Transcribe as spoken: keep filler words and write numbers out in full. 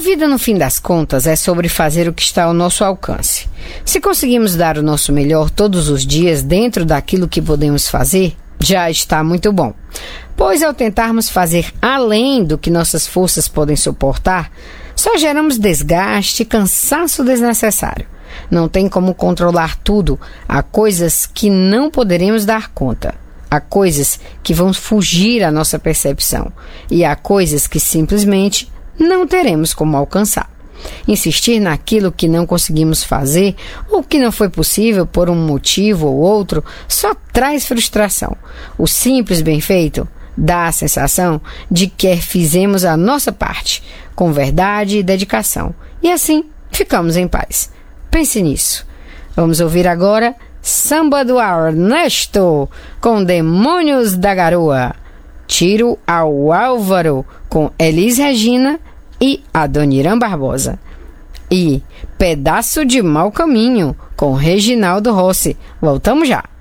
vida, no fim das contas, é sobre fazer o que está ao nosso alcance. Se conseguimos dar o nosso melhor todos os dias dentro daquilo que podemos fazer, já está muito bom. Pois ao tentarmos fazer além do que nossas forças podem suportar, só geramos desgaste e cansaço desnecessário. Não tem como controlar tudo. Há coisas que não poderemos dar conta. Há coisas que vão fugir à nossa percepção. E há coisas que simplesmente não teremos como alcançar. Insistir naquilo que não conseguimos fazer ou que não foi possível por um motivo ou outro só traz frustração. O simples bem feito dá a sensação de que fizemos a nossa parte, com verdade e dedicação. E assim ficamos em paz. Pense nisso. Vamos ouvir agora Samba do Ernesto com Demônios da Garoa, Tiro ao Álvaro com Elis Regina e Adoniran Barbosa, e Pedaço de Mau Caminho com Reginaldo Rossi. Voltamos já!